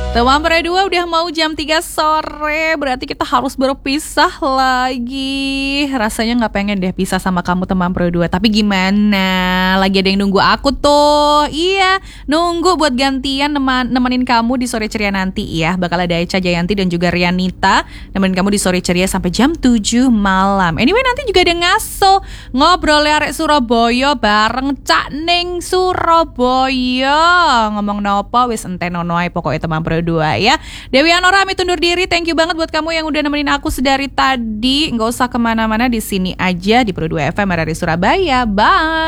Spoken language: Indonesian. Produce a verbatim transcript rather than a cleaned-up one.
Teman Pro dua udah mau jam tiga sore, berarti kita harus berpisah lagi. Rasanya gak pengen deh pisah sama kamu teman Pro dua. Tapi gimana, lagi ada yang nunggu aku tuh. Iya, nunggu buat gantian neman, nemenin kamu di sore ceria nanti ya. Bakal ada Echa Jayanti dan juga Rianita nemenin kamu di sore ceria sampai jam tujuh malam. Anyway, nanti juga ada Ngaso ngobrol arek Surabaya bareng Cak Ning Surabaya. Ngomong nopo wis enten ono ae pokoknya teman Pro dua ya. Dewi Anora amit undur diri. Thank you banget buat kamu yang udah nemenin aku sedari tadi. Nggak usah kemana-mana, di sini aja di Pro dua F M R R I Surabaya. Bye.